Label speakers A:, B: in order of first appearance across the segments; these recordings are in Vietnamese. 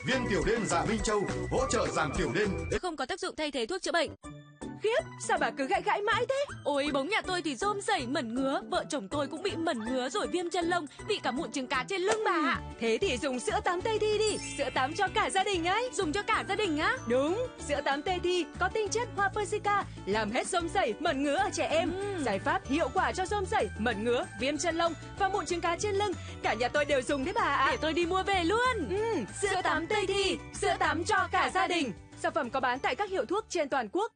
A: Viên tiểu đêm Dạ Minh Châu hỗ trợ giảm tiểu đêm.
B: Không có tác dụng thay thế thuốc chữa bệnh.
C: Khiếp, sao bà cứ gãi mãi thế?
B: Ôi, bóng nhà tôi thì rôm rẩy mẩn ngứa, vợ chồng tôi cũng bị mẩn ngứa rồi viêm chân lông, bị cả mụn trứng cá trên lưng bà ạ.
C: Thế thì dùng sữa tắm Tây Thi đi, sữa tắm cho cả gia đình ấy.
B: Dùng cho cả gia đình á?
C: Đúng, sữa tắm Tây Thi có tinh chất hoa persica, làm hết rôm rẩy, mẩn ngứa ở trẻ em. Giải pháp hiệu quả cho rôm rẩy, mẩn ngứa, viêm chân lông và mụn trứng cá trên lưng. Cả nhà tôi đều dùng đấy bà ạ.
B: Để tôi đi mua về luôn.
C: Sữa tắm Tây Thi, sữa tắm cho cả gia đình. Sản phẩm có bán tại các hiệu thuốc trên toàn quốc.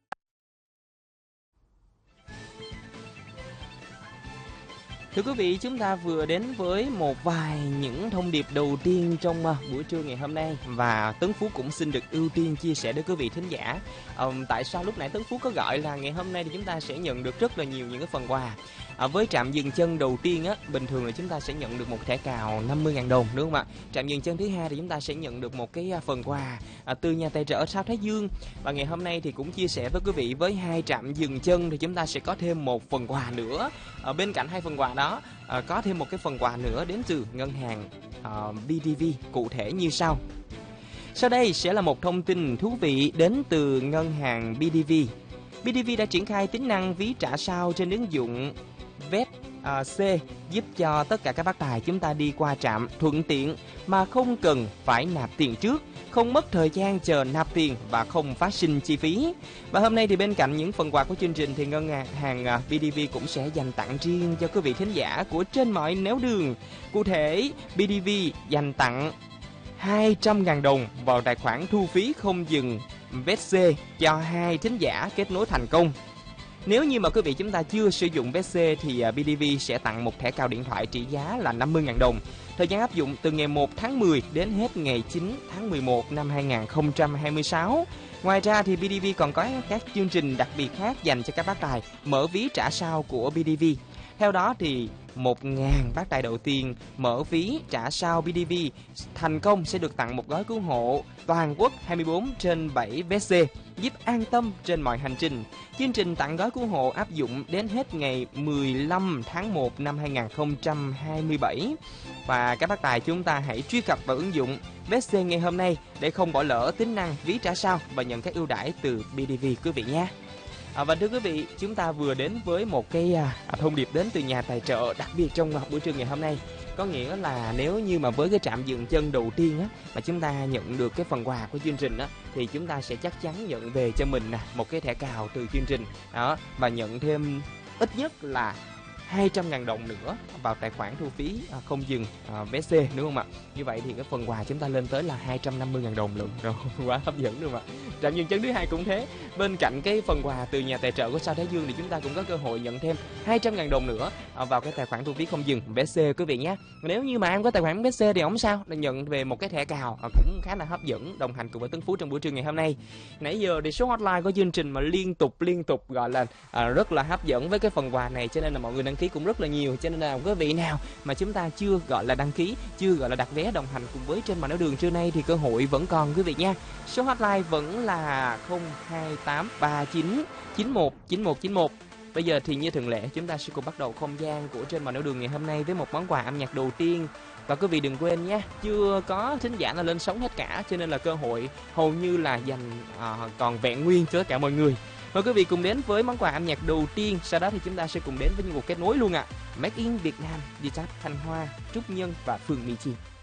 D: Thưa quý vị, chúng ta vừa đến với một vài những thông điệp đầu tiên trong buổi trưa ngày hôm nay. Và Tấn Phú cũng xin được ưu tiên chia sẻ với quý vị thính giả. Tại sao lúc nãy Tấn Phú có gọi là ngày hôm nay thì chúng ta sẽ nhận được rất là nhiều những cái phần quà. Với trạm dừng chân đầu tiên á, bình thường là chúng ta sẽ nhận được một thẻ cào 50.000 đồng, đúng không ạ? Trạm dừng chân thứ hai thì chúng ta sẽ nhận được một cái phần quà từ nhà tài trợ Sao Thái Dương. Và ngày hôm nay thì cũng chia sẻ với quý vị, với 2 trạm dừng chân thì chúng ta sẽ có thêm một phần quà nữa. Bên cạnh 2 phần quà đó, có thêm một cái phần quà nữa đến từ ngân hàng BDV, cụ thể như sau. Sau đây sẽ là một thông tin thú vị đến từ ngân hàng BDV. BDV đã triển khai tính năng ví trả sau trên ứng dụng VETC, giúp cho tất cả các bác tài chúng ta đi qua trạm thuận tiện mà không cần phải nạp tiền trước, không mất thời gian chờ nạp tiền và không phát sinh chi phí. Và hôm nay thì bên cạnh những phần quà của chương trình thì ngân hàng BDV cũng sẽ dành tặng riêng cho quý vị thính giả của Trên Mọi Nẻo Đường. Cụ thể, BDV dành tặng 200.000 đồng vào tài khoản thu phí không dừng VETC cho 2 thính giả kết nối thành công. Nếu như mà quý vị chúng ta chưa sử dụng VETC thì BDV sẽ tặng một thẻ cào điện thoại trị giá là 50.000 đồng. Thời gian áp dụng từ ngày 1 tháng 10 đến hết ngày 9 tháng 11 năm 2026. Ngoài ra thì BDV còn có các chương trình đặc biệt khác dành cho các bác tài mở ví trả sau của BDV. Theo đó thì 1.000 bác tài đầu tiên mở ví trả sau BDV thành công sẽ được tặng một gói cứu hộ toàn quốc 24/7 VETC, giúp an tâm trên mọi hành trình. Chương trình tặng gói cứu hộ áp dụng đến hết ngày 15 tháng 1 năm 2027. Và các bác tài chúng ta hãy truy cập vào ứng dụng VETC ngay hôm nay để không bỏ lỡ tính năng ví trả sau và nhận các ưu đãi từ BDV quý vị nhé. Và thưa quý vị, chúng ta vừa đến với một cái thông điệp đến từ nhà tài trợ đặc biệt trong buổi trưa ngày hôm nay. Có nghĩa là nếu như mà với cái trạm dừng chân đầu tiên á, mà chúng ta nhận được cái phần quà của chương trình á, thì chúng ta sẽ chắc chắn nhận về cho mình một cái thẻ cào từ chương trình đó, và nhận thêm ít nhất là 200.000 đồng nữa vào tài khoản thu phí không dừng VETC, đúng không ạ? Như vậy thì cái phần quà chúng ta lên tới là 250.000 đồng luôn rồi, quá hấp dẫn đúng không ạ? Trạm dừng chân thứ hai cũng thế. Bên cạnh cái phần quà từ nhà tài trợ của Sao Thái Dương thì chúng ta cũng có cơ hội nhận thêm 200.000 đồng nữa vào cái tài khoản thu phí không dừng VETC quý vị nhé. Nếu như mà em có tài khoản VETC thì không sao, nhận về một cái thẻ cào cũng khá là hấp dẫn, đồng hành cùng với Tấn Phú trong buổi trưa ngày hôm nay. Nãy giờ thì số hotline của chương trình mà liên tục gọi là rất là hấp dẫn với cái phần quà này, cho nên là mọi người đăng ký cũng rất là nhiều. Cho nên là quý vị nào mà chúng ta chưa gọi là đăng ký, chưa gọi là đặt vé đồng hành cùng với Trên Mọi Nẻo Đường trưa nay thì cơ hội vẫn còn quý vị nha. Số hotline vẫn là 02839919191. Bây giờ thì như thường lệ, chúng ta sẽ cùng bắt đầu không gian của Trên Mọi Nẻo Đường ngày hôm nay với một món quà âm nhạc đầu tiên. Và quý vị đừng quên nhé, chưa có thính giả nào lên sóng hết cả, cho nên là cơ hội hầu như là dành còn vẹn nguyên cho tất cả mọi người. Mời quý vị cùng đến với món quà âm nhạc đầu tiên. Sau đó thì chúng ta sẽ cùng đến với những cuộc kết nối luôn ạ. Make in Việt Nam, Đi Thanh Hoa, Trúc Nhân và Phương Mỹ Chi.